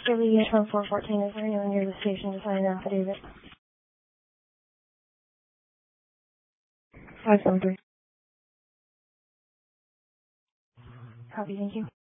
Mr. Lee at home 414, is there anyone near the station to sign an affidavit? 573. Copy, thank you.